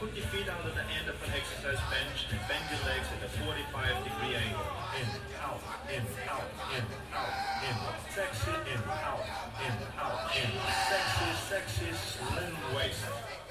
Put your feet out at the end of an exercise bench and bend your legs at a 45-degree angle. In, out, in, out, in, out, in. Sexy, in, out, in, out, in. Sexy, sexy, slim waist.